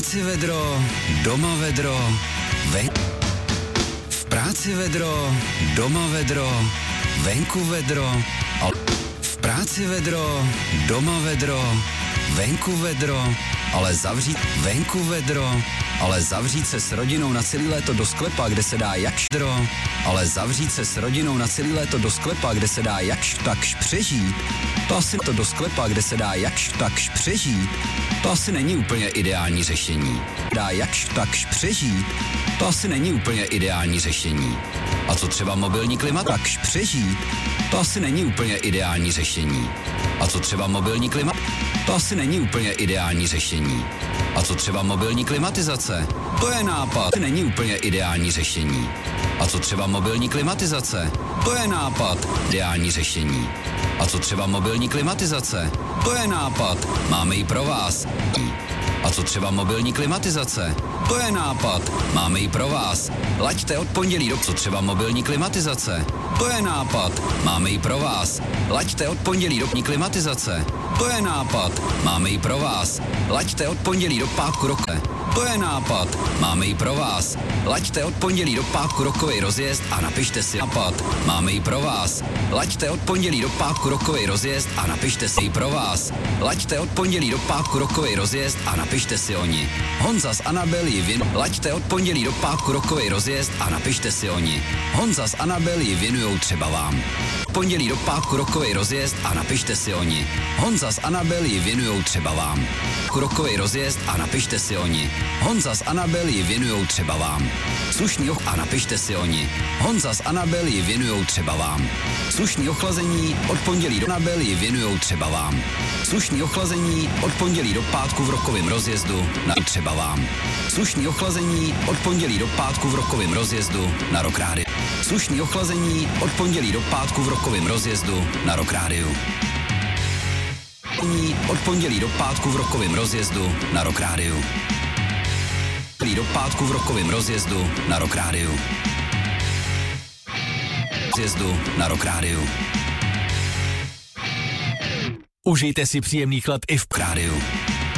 práci vedro, doma vedro, v práci vedro, doma vedro, venku vedro, v práci vedro, doma vedro, venku vedro, ale zavřít venku vedro, ale zavřít se s rodinou na celý léto do sklepa, kde se dá jakž vedro, ale zavřít se s rodinou na celý léto do sklepa, kde se dá jakž takž přežít. To asi to do sklepa, kde se dá jakž takž přežít. To asi není úplně ideální řešení. Dá jakž takž přežít. To asi není úplně ideální řešení. A co třeba mobilní klima takž přežít? To asi není úplně ideální řešení. A co třeba mobilní klima? To asi není úplně ideální řešení. A co třeba mobilní klimatizace? To je nápad. To není úplně ideální řešení. A co třeba mobilní klimatizace? To je nápad. Ideální řešení. A co třeba mobilní klimatizace? To je nápad. Máme ji pro vás. A co třeba mobilní klimatizace? To je nápad. Máme ji pro vás. Laďte od pondělí do... Co třeba mobilní klimatizace? To je nápad. Máme ji pro vás. Laďte od pondělí do... Klimatizace. To je nápad. Máme ji pro vás. Laďte od pondělí do pátku roke. To je nápad. Máme ji pro vás. Laďte od pondělí do pátku rokovej rozjezd a napište si nápad. Máme ji pro vás. Laďte od pondělí do pátku rokovej rozjezd a napište si ji pro vás. Laďte od pondělí do pátku rokovej rozjezd a napište si oni. Honza s Anabel ji věnují. Laďte od pondělí do pátku rokovej rozjezd a napište si oni. Honza s Anabel ji věnujou třeba vám. Pondělí do pátku rokovej rozjezd a napište si oni. Honza s Anabel ji věnujou třeba vám. Rokovej rozjezd a napište si oni. Honza s Anabel ji věnujou třeba vám. Slušný a napište si oni. Honza s Anabel ji věnujou třeba vám. Slušný ochlazení od pondělí do Anabel ji věnujou třeba vám. Slušný ochlazení od pondělí do pátku v rokovém rozjezdu na třeba vám. Slušný ochlazení od pondělí do pátku v rokovém rozjezdu na Rock Radio. Slušný ochlazení od pondělí do pátku v rokovém rozjezdu na Rock Radio. Od pondělí do pátku v rokovém rozjezdu na Rock Radio. Do pátku v rokovém rozjezdu na Rock Radio. Rozjezdu na Rock Radio. Užijte si příjemný chlad i v rádiu.